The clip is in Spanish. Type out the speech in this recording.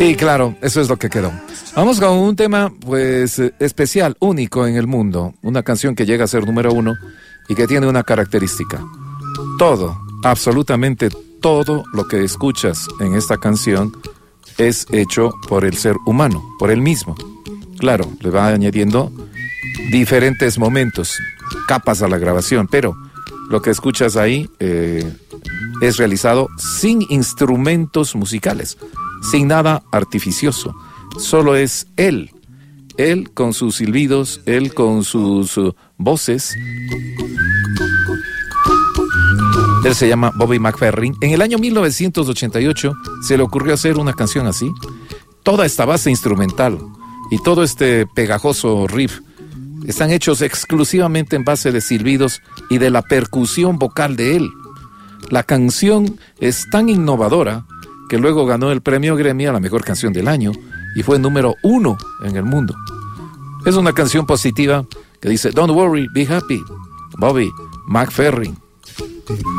Y claro, eso es lo que quedó. Vamos con un tema, pues, especial, único en el mundo. Una canción que llega a ser número 1 y que tiene una característica. Todo, absolutamente todo lo que escuchas en esta canción es hecho por el ser humano, por él mismo. Claro, le va añadiendo diferentes momentos, capas a la grabación, pero lo que escuchas ahí es realizado sin instrumentos musicales, sin nada artificioso. Solo es él con sus silbidos, él con sus voces. Él se llama Bobby McFerrin. En el año 1988 se le ocurrió hacer una canción así. Toda esta base instrumental y todo este pegajoso riff están hechos exclusivamente en base de silbidos y de la percusión vocal de él. La canción es tan innovadora que luego ganó el premio Grammy a la mejor canción del año y fue número 1 en el mundo. Es una canción positiva que dice: Don't worry, be happy. Bobby McFerrin.